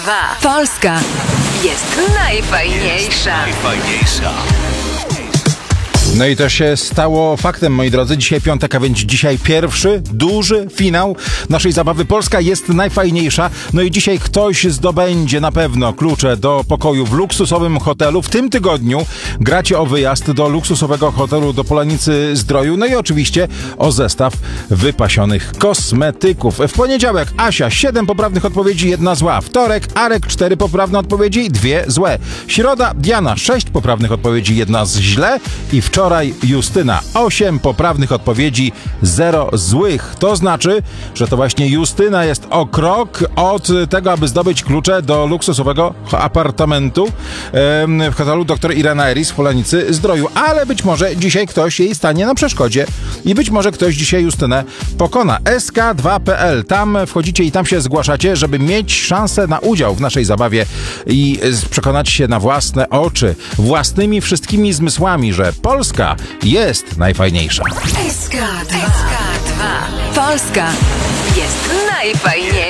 SK2. Polska jest najfajniejsza. No i to się stało faktem, moi drodzy. Dzisiaj piątek, a więc dzisiaj pierwszy, duży finał naszej zabawy. Polska jest najfajniejsza. No i dzisiaj ktoś zdobędzie na pewno klucze do pokoju w luksusowym hotelu. W tym tygodniu gracie o wyjazd do luksusowego hotelu do Polanicy Zdroju. No i oczywiście o zestaw wypasionych kosmetyków. W poniedziałek Asia 7 poprawnych odpowiedzi, 1 zła. Wtorek Arek 4 poprawne odpowiedzi, 2 złe. Środa Diana 6 poprawnych odpowiedzi, 1 źle. I wczoraj Justyna 8 poprawnych odpowiedzi, 0 złych. To znaczy, że to właśnie Justyna jest o krok od tego, aby zdobyć klucze do luksusowego apartamentu w hotelu dr Irena Eris w Polanicy Zdroju. Ale być może dzisiaj ktoś jej stanie na przeszkodzie i być może ktoś dzisiaj Justynę pokona. SK2.pl. Tam wchodzicie i tam się zgłaszacie, żeby mieć szansę na udział w naszej zabawie i przekonać się na własne oczy, własnymi wszystkimi zmysłami, że Polska jest najfajniejsza. SK2. Polska jest najfajniejsza.